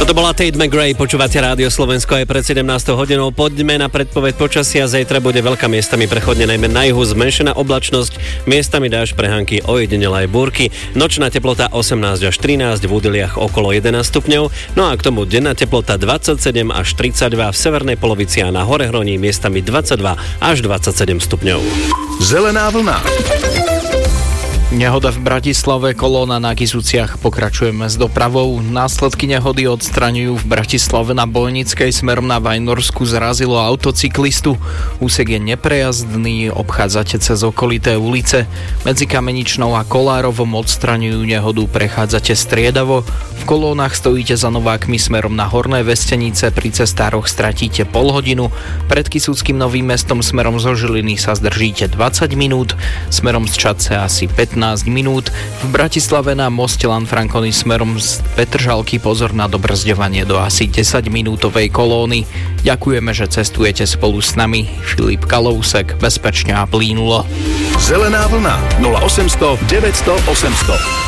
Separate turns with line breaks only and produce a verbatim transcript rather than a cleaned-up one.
Toto bola Tate McRae, počúvate Rádio Slovensko aj pred sedemnástou hodinou. Poďme na predpoveď počasia. Zajtra bude veľká miestami prechodne, najmä na juhu zmenšená oblačnosť, miestami dážď, prehánky, ojedinele aj búrky. Nočná teplota osemnásť až trinásť, v údoliach okolo jedenásť stupňov. No a k tomu denná teplota dvadsaťsedem až tridsaťdva, v severnej polovici a na Horehroní miestami dvadsaťdva až dvadsaťsedem stupňov.
Zelená vlna.
Nehoda v Bratislave, kolóna na Kysuciach. Pokračujeme s dopravou. Následky nehody odstraňujú v Bratislave na Bojnickej smerom na Vajnorsku. Zrazilo autocyklistu. Úsek je neprejazdný, obchádzate cez okolité ulice. Medzi Kameničnou a Kolárovom odstraňujú nehodu, prechádzate striedavo. V kolónach stojíte za Novákmi smerom na Horné Vestenice, pri cestároch stratíte pol hodinu. Pred Kysuckým Novým Mestom smerom zo Žiliny sa zdržíte dvadsať minút, smerom z Čadce asi pätnásť minút. V Bratislave na moste Lanfranconi smerom z Petržalky pozor na dobrzďovanie do asi desaťminútovej kolóny. Ďakujeme, že cestujete spolu s nami. Filip Kalousek, bezpečne a plynulo.
Zelená vlna nula osemsto deväťsto osemsto.